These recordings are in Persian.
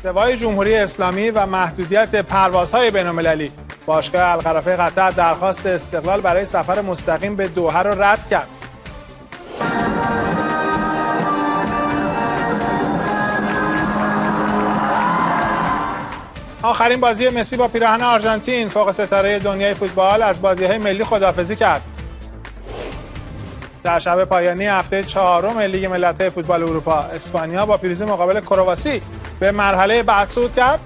انزوای جمهوری اسلامی و محدودیت پروازهای بین‌المللی، باشگاه القرافه قطر درخواست استقلال برای سفر مستقیم به دوحه را رد کرد. آخرین بازی مسی با پیراهن آرژانتین، فوق ستاره دنیای فوتبال از بازی‌های ملی خداحافظی کرد. در شب پایانی هفته چهارم لیگ ملت‌های فوتبال اروپا، اسپانیا با پیروزی مقابل کرواسی به مرحله بعد صعود کرد.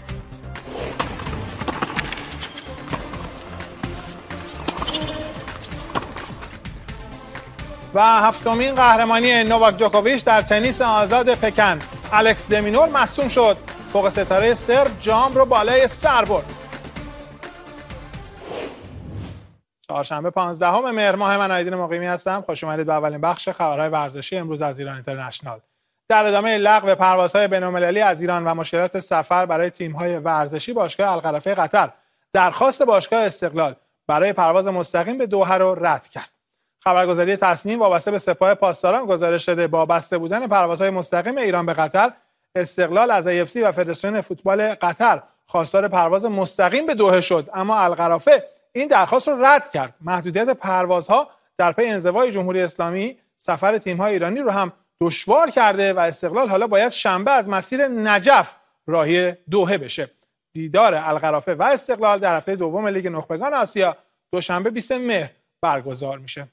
و هفتمین قهرمانی نوواک جوکوویچ در تنیس آزاد پکن، الکس دمینور مصدوم شد. فوق ستاره سرب جام رو بالای سر برد. چهارشنبه 15 مهر ماه، من آیدین مقیمی هستم. خوش اومدید به اولین بخش خبرهای ورزشی امروز از ایران اینترنشنال. در ادامه لغو پروازهای بین‌المللی از ایران و مشکلات سفر برای تیم‌های ورزشی، باشگاه القرافه قطر درخواست باشگاه استقلال برای پرواز مستقیم به دوحه را رد کرد. خبرگزاری تصنیم وابسته به سپاه پاسداران گزارش داده با بسته بودن پروازهای مستقیم ایران به قطر، استقلال از AFC و فدراسیون فوتبال قطر خواستار پرواز مستقیم به دوحه شد، اما القرافه این درخواست رو رد کرد. محدودیت پروازها در پی انزوای جمهوری اسلامی سفر تیم‌های ایرانی رو هم دشوار کرده و استقلال حالا باید شنبه از مسیر نجف راهی دوحه بشه. دیدار القرافه و استقلال در هفته دوم لیگ نخبگان آسیا دوشنبه 20 مهر برگزار میشه.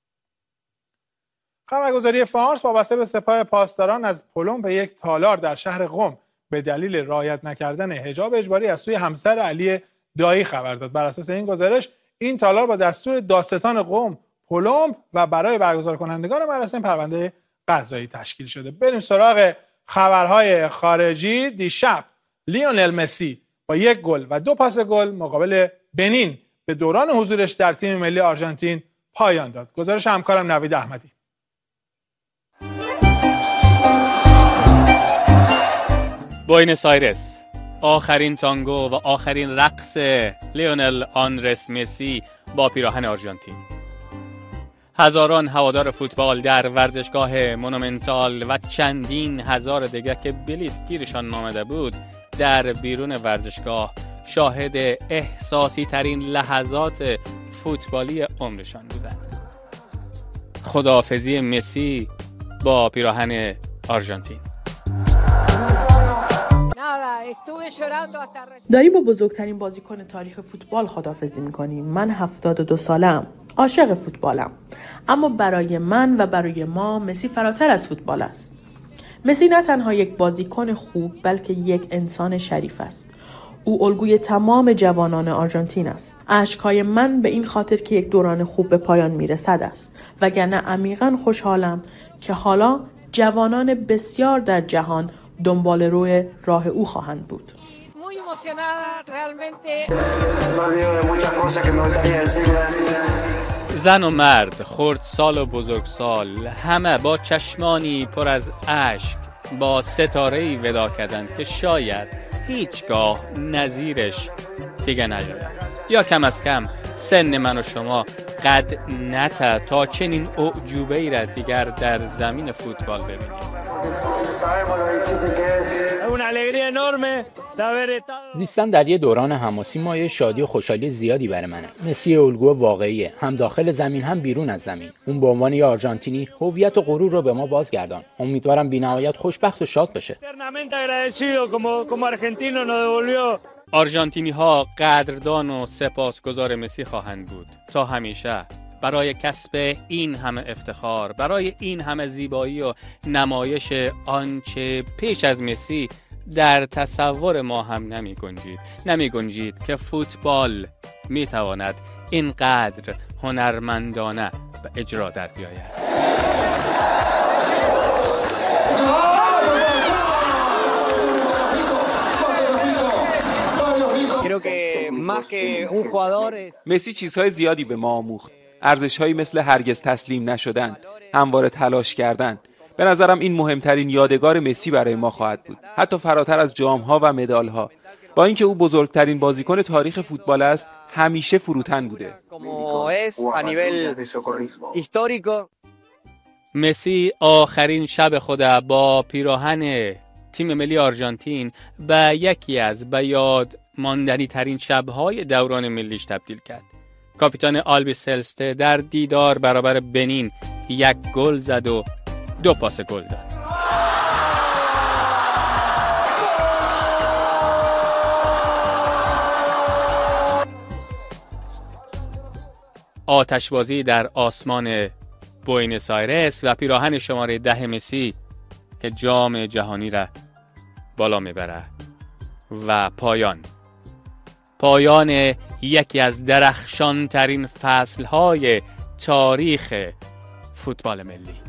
خبرگزاری فارس وابسته به سپاه پاسداران از پلم به یک تالار در شهر قم به دلیل رعایت نکردن حجاب اجباری از سوی همسر علی دایی خبر داد. بر اساس این گزارش، این تالار با دستور دادستان قم پلم و برای برگزار کنندگان مراسم پرونده قضایی تشکیل شده. بریم سراغ خبرهای خارجی. دیشب لیونل مسی با 1 گل و 2 پاس گل مقابل بنین به دوران حضورش در تیم ملی آرژانتین پایان داد. گزارش همکارم نوید احمدی. بوئنوس آیرس، آخرین تانگو و آخرین رقص لیونل آندرس مسی با پیراهن آرژانتین. هزاران هوادار فوتبال در ورزشگاه مونومنتال و چندین هزار دیگر که بلیط گیرشان نامده بود در بیرون ورزشگاه شاهد احساسی ترین لحظات فوتبالی عمرشان بودند. خداحافظی مسی با پیراهن آرژانتین. داریم با بزرگترین بازیکن تاریخ فوتبال خداحافظی می‌کنیم. من 72 سالم، عاشق فوتبالم، اما برای من و برای ما مسی فراتر از فوتبال است. مسی نه تنها یک بازیکن خوب بلکه یک انسان شریف است. او الگوی تمام جوانان آرژانتین است. اشک‌های من به این خاطر که یک دوران خوب به پایان میرسد است، وگرنه عمیقاً خوشحالم که حالا جوانان بسیار در جهان دنبال روی راه او خواهند بود. زن و مرد، خردسال و بزرگسال، همه با چشمانی پر از اشک با ستاره‌ای وداع کردند که شاید هیچگاه نظیرش دیگه نیاید، یا کم از کم سن من و شما قد نته تا چنین اعجوبه‌ای را دیگر در زمین فوتبال ببینیم. زیستن در یه دوران حماسی مایه شادی و خوشحالی زیادی برای منه. مسی الگو واقعیه، هم داخل زمین هم بیرون از زمین. اون به عنوان یه آرژانتینی هویت و غرور رو به ما بازگردان. امیدوارم بی‌نهایت خوشبخت و شاد بشه. آرژانتینی ها قدردان و سپاسگزار مسی خواهند بود تا همیشه. برای کسب این همه افتخار، برای این همه زیبایی و نمایش آنچه پیش از مسی در تصور ما هم نمی گنجید که فوتبال می تواند اینقدر هنرمندانه به اجرا در بیاید. مسی چیزهای زیادی به ما آموخت. ارزش‌هایی مثل هرگز تسلیم نشدن، همواره تلاش کردن. به نظرم این مهمترین یادگار مسی برای ما خواهد بود، حتی فراتر از جام‌ها و مدال‌ها. با اینکه او بزرگترین بازیکن تاریخ فوتبال است، همیشه فروتن بوده. مسی آخرین شب خود با پیراهن تیم ملی آرژانتین به یکی از به یاد ماندنی ترین شب‌های دوران ملیش تبدیل کرد. کاپیتان آلبی سلسته در دیدار برابر بنین 1 گل زد و 2 پاس گل داد. آتشبازی در آسمان بوئنوس آیرس و پیراهن شماره 10 مسی که جام جهانی را بالا میبره و پایان یکی از درخشان ترین فصلهای تاریخ فوتبال ملی.